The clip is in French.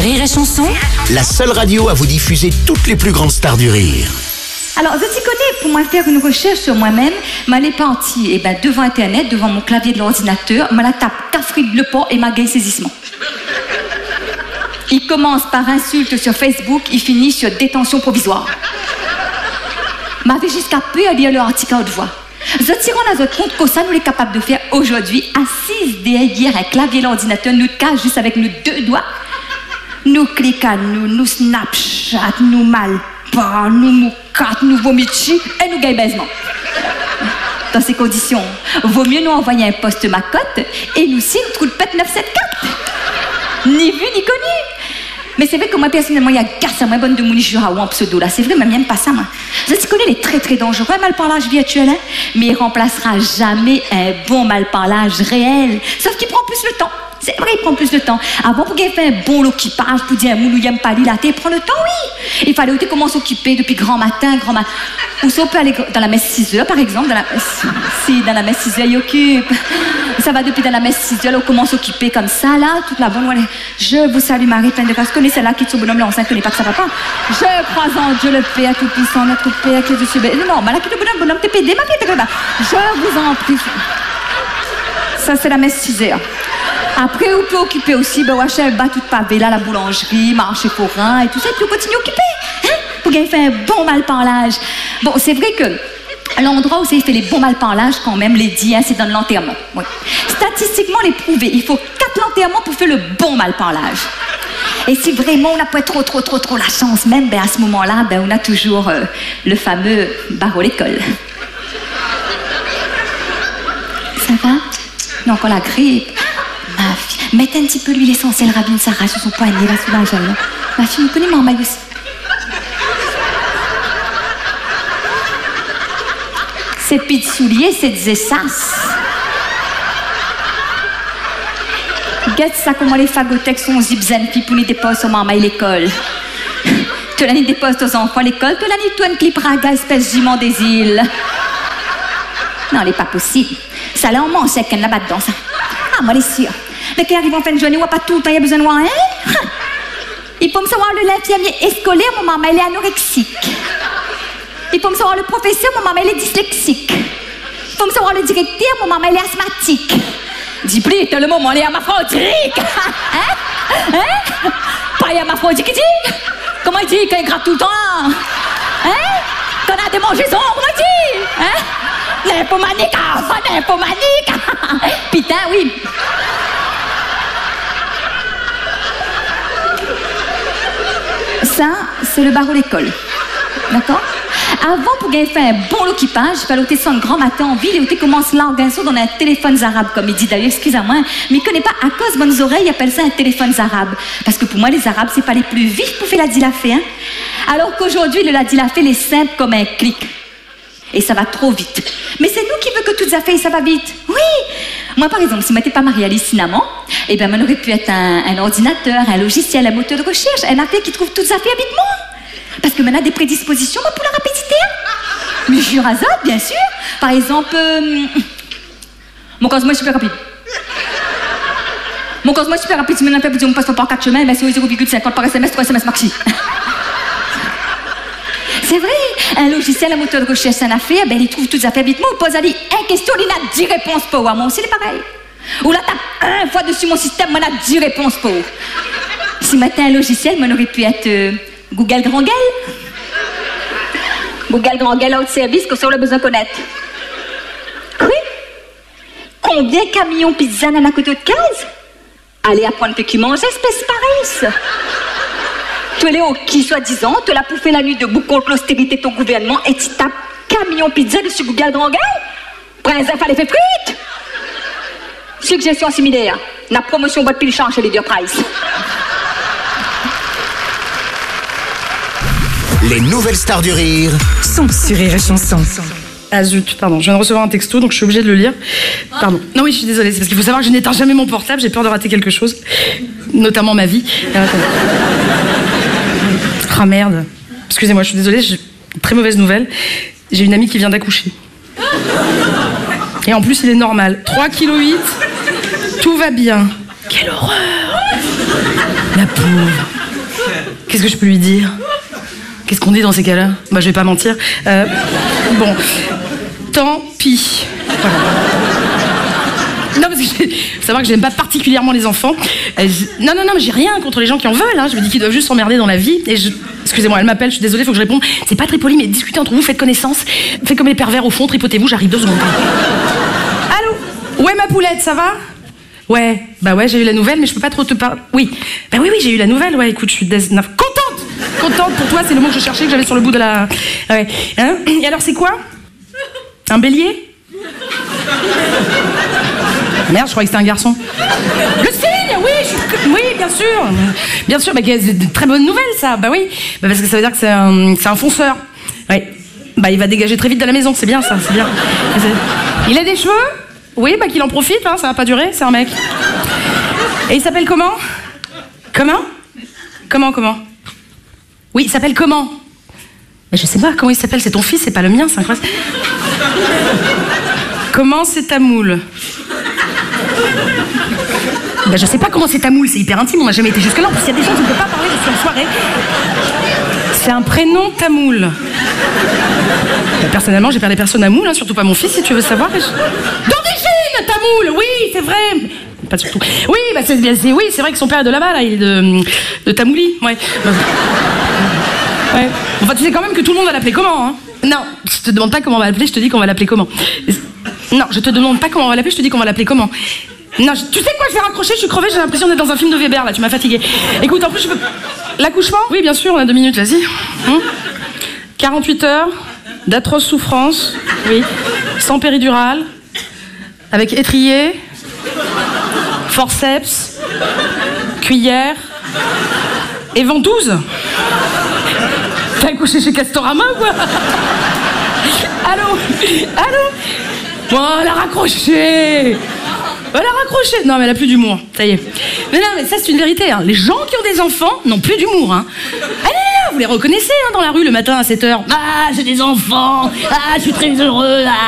Rire et Chanson, la seule radio à vous diffuser toutes les plus grandes stars du rire. Alors, je t'y connais, pour moi faire une recherche sur moi-même, m'allais partir, devant Internet, devant mon clavier de l'ordinateur, m'a la tape Cafrique le port et m'a gagné saisissement. Il commence par insulte sur Facebook, il finit sur détention provisoire. M'avait jusqu'à peu à lire leur article à haute voix. Je tire en notre compte que ça, nous sommes capables de faire aujourd'hui, assises derrière un clavier de l'ordinateur, nous cache juste avec nos deux doigts. Nous cliquons, nous Snapchat, nous malpas, nous moucat, nous vomitchi et nous gagnons baisement. Dans ces conditions, vaut mieux nous envoyer un poste macotte et nous signe trou de pète 974. Ni vu ni connu. Mais c'est vrai que moi personnellement, il y a gasse à moi bonne de mon jura ou en pseudo là. C'est vrai, mais j'aime pas ça moi. Je te connais les très très dangereux malparlage virtuel, hein, mais il remplacera jamais un bon malparlage réel. Sauf qu'il prend plus le temps. C'est vrai, il prend plus de temps. Avant, pour qu'il fait un bon occupage, pour dire un moulou y'aime pas dilaté, il prend le temps, oui. Il fallait comment s'occuper depuis grand matin. Ou ça, on peut aller dans la messe 6 heures, par exemple. Dans la messe 6 heures, il occupe. Ça va depuis dans la messe 6 heures, on commence à s'occuper comme ça, là, toute la bonne. Je vous salue, Marie, pleine de grâce. Connaissez celle-là qui est son bonhomme, là, on ne connaît pas que ça va pas. Je crois en Dieu, le Père Tout-Puissant, notre Père, que je suis. Non, mais là, qui est le bonhomme, t'es pédé, ma fille, je vous en prie. Ça, c'est la messe 6 heures. Après, on peut occuper aussi, Wachel bat toute pavé, là, la boulangerie, marché forain et tout ça, et puis on continue à occuper, hein, pour qu'il fait un bon malparlage. Bon, c'est vrai que l'endroit où ça fait les bons malparlages, quand même, les dit, hein, c'est dans l'enterrement. Oui. Statistiquement, les prouvé, il faut 4 enterrements pour faire le bon malparlage. Et si vraiment on n'a pas trop la chance, même, à ce moment-là, on a toujours le fameux barreau l'école. Ça va? Non, encore la grippe. Ma fille, mettez un petit peu l'huile essentielle Rabine Sarah sur son poignet, là, soulage, là. Ma fille, vous connaissez ma maille aussi. Ces petits souliers, c'est des essasses. Regarde ça, comment les fagothèques sont zipzen, puis pour les déposent sur ma maille l'école. Tu l'as mis dépose aux enfants à l'école, tu l'as mis toi une clip raga, espèce jument des îles. Non, elle n'est pas possible. Ça là, on mange, c'est qu'elle là-bas dedans, ça. Ah, moi, elle est sûre. Mais qui arrive en fin de journée, on n'a pas tout le temps, il y a besoin de voir, hein? Il faut me savoir le l'infirmier scolaire, mon maman, elle est anorexique. Il faut me savoir le professeur, mon maman, elle est dyslexique. Il faut me savoir le directeur, mon maman, elle est asthmatique. Dis plus, t'as le moment, elle est hermaphrodite. Hein? Hein? Pas hermaphrodite, qui dit? Comment il dit quand il gratte tout le temps? Hein? Quand on a des mangeaisons, comment il dit? Hein? Nymphomanique, nymphomanique. Putain, oui. Ça, c'est le barreau l'école. D'accord? Avant, pour gagner fait un bon occupage, il fallait descendre grand matin en ville et on commence là en gagnant dans un téléphone arabe, comme il dit d'ailleurs, excusez-moi, mais il ne connaît pas à cause de bonnes oreilles, il appelle ça un téléphone arabe. Parce que pour moi, les arabes, c'est pas les plus vifs pour faire la dilafé, hein? Alors qu'aujourd'hui, le la dilafé, il est simple comme un clic. Et ça va trop vite. Mais c'est nous qui veut que toutes les affaires, ça va vite. Oui. Moi, par exemple, si je m'étais pas mariée hallucinamment, eh bien, on aurait pu être un ordinateur, un logiciel, un moteur de recherche, un affaire qui trouve toutes les affaires vite moi. Parce que maintenant, a des prédispositions pour la rapidité. Mais je suis rasade, bien sûr. Par exemple, mon cosmo est super rapide. Mon cosmo est super rapide. Si maintenant, on dit on passe pas par 4 chemins, ben, c'est 0,50 par SMS, 3 SMS maxi. C'est vrai, un logiciel, un moteur de recherche, c'est une affaire, ben il trouve toutes les affaires vite. Moi, on pose à lui une question, il a 10 réponses pour moi aussi, c'est pareil. Ou là, tape 1 fois dessus mon système, moi, on a 10 réponses pour. Si maintenant un logiciel, moi, on aurait pu être Google Grand Gueule. Google Grand Gueule, autre service que ça, on a besoin de connaître. Oui. Combien de camions pizza dans la côte de case? Allez apprendre que tu manges, espèce pareille. Tu es au qui, soi-disant, tu l'as pouffé la nuit debout contre l'austérité de ton gouvernement et tu tapes camion pizza dessus Google Grand Gueule? Prince à l'effet frites? Suggestion similaire. La promotion boîte pile change chez les Dear Price. Les nouvelles stars du rire sont sur Rire et Chanson. Ah zut, pardon, je viens de recevoir un texto, donc je suis obligée de le lire. Pardon. Non, oui, je suis désolée, c'est parce qu'il faut savoir que je n'éteins jamais mon portable, j'ai peur de rater quelque chose, notamment ma vie. Ah merde. Excusez-moi, je suis désolée, j'ai une très mauvaise nouvelle. J'ai une amie qui vient d'accoucher. Et en plus, il est normal. 3,8 kg, tout va bien. Quelle horreur! La pauvre. Qu'est-ce que je peux lui dire? Qu'est-ce qu'on dit dans ces cas-là? Bah, je vais pas mentir. Bon, tant pis. Voilà. Non, parce que faut savoir que j'aime pas particulièrement les enfants. Non, mais j'ai rien contre les gens qui en veulent. Hein. Je me dis qu'ils doivent juste s'emmerder dans la vie. Et excusez-moi, elle m'appelle, je suis désolée, faut que je réponde. C'est pas très poli, mais discutez entre vous, faites connaissance. Faites comme les pervers au fond, tripotez-vous, j'arrive 2 secondes. Allô? Ouais, ma poulette, ça va? Ouais, bah ouais, j'ai eu la nouvelle, mais je peux pas trop te parler. Oui, bah oui, j'ai eu la nouvelle, ouais, écoute, je suis contente pour toi, c'est le mot que je cherchais, que j'avais sur le bout de la... Ouais. Hein? Et alors, c'est quoi? Un bélier? Merde, je croyais que c'était un garçon. Le signe, oui, bien sûr, bah, c'est de très bonne nouvelle, ça, bah oui, bah, parce que ça veut dire que c'est un fonceur. Ouais, bah il va dégager très vite de la maison, c'est bien ça, c'est bien. Il a des cheveux? Oui, bah qu'il en profite, hein, ça va pas durer, c'est un mec. Et il s'appelle comment? Comment? Oui, il s'appelle comment? Mais je sais pas comment il s'appelle, c'est ton fils, c'est pas le mien, c'est incroyable. Comment c'est ta moule? Bah je sais pas comment c'est ta moule, c'est hyper intime, on n'a jamais été jusque-là. En plus, il y a des gens qui ne peuvent pas parler, je suis en soirée. C'est un prénom tamoul. Bah, personnellement, j'ai peur des personnes à moule, hein, surtout pas mon fils, si tu veux savoir. D'origine, tamoul, oui, c'est vrai. Pas surtout. Oui, bah c'est vrai que son père est de là-bas, là, il est de Tamouli, ouais. Ouais. Enfin, tu sais quand même que tout le monde va l'appeler comment, hein? Non, je te demande pas comment on va l'appeler, je te dis qu'on va l'appeler comment. Non, je te demande pas comment on va l'appeler, je te dis qu'on va l'appeler comment. Non, tu sais quoi, je vais raccrocher, je suis crevée, j'ai l'impression d'être dans un film de Weber, là, tu m'as fatiguée. Écoute, en plus, je peux... L'accouchement? Oui, bien sûr, on a 2 minutes, vas-y. 48 heures, d'atroces souffrances, oui, sans péridurale, avec étrier, forceps, cuillère et ventouse. T'as accouché chez Castorama ou quoi? Allô? Bon, elle a raccroché. Non, mais elle a plus d'humour, ça y est. Mais non, mais ça c'est une vérité, hein. Les gens qui ont des enfants n'ont plus d'humour, hein. Allez, vous les reconnaissez, hein, dans la rue le matin à 7h. Ah, j'ai des enfants. Ah, je suis très heureux. Ah.